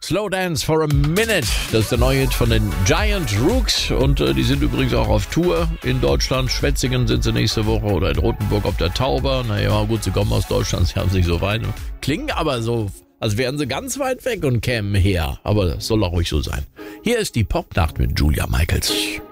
Slow Dance for a Minute. Das ist der neue Hit von den Giant Rooks und die sind übrigens auch auf Tour in Deutschland. Schwetzingen sind sie nächste Woche oder in Rothenburg ob der Tauber. Naja, gut, sie kommen aus Deutschland, sie haben sich so weit. Klingen aber so, als wären sie ganz weit weg und kämen her. Aber das soll auch ruhig so sein. Hier ist die Popnacht mit Julia Michaels.